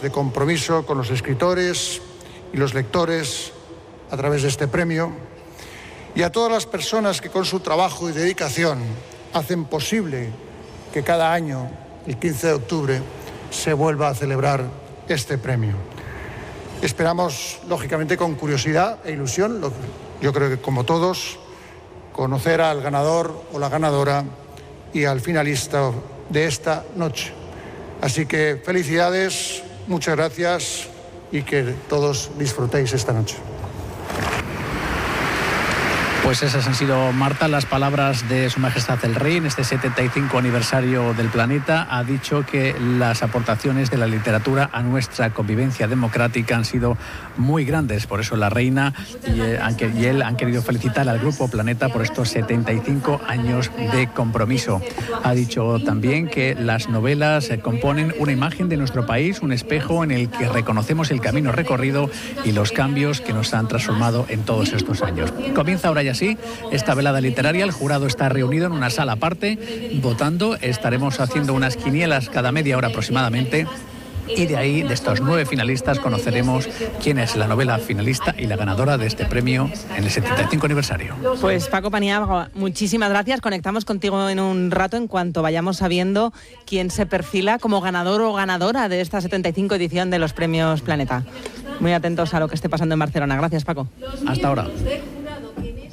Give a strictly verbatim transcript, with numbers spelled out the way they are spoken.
de compromiso con los escritores y los lectores a través de este premio, y a todas las personas que con su trabajo y dedicación hacen posible que cada año, el quince de octubre, se vuelva a celebrar este premio. Esperamos, lógicamente, con curiosidad e ilusión, yo creo que como todos, conocer al ganador o la ganadora y al finalista de esta noche. Así que felicidades, muchas gracias y que todos disfrutéis esta noche. Pues esas han sido, Marta, las palabras de Su Majestad el Rey en este setenta y cinco aniversario del planeta. Ha dicho que las aportaciones de la literatura a nuestra convivencia democrática han sido muy grandes. Por eso la reina y, eh, y él han querido felicitar al Grupo Planeta por estos setenta y cinco años de compromiso. Ha dicho también que las novelas componen una imagen de nuestro país, un espejo en el que reconocemos el camino recorrido y los cambios que nos han transformado en todos estos años. Comienza ahora ya sí esta velada literaria. El jurado está reunido en una sala aparte votando. Estaremos haciendo unas quinielas cada media hora aproximadamente. Y de ahí, de estos nueve finalistas, conoceremos quién es la novela finalista y la ganadora de este premio en el setenta y cinco aniversario. Pues Paco Paniagua, muchísimas gracias. Conectamos contigo en un rato en cuanto vayamos sabiendo quién se perfila como ganador o ganadora de esta setenta y cinco edición de los premios Planeta. Muy atentos a lo que esté pasando en Barcelona. Gracias, Paco. Hasta ahora.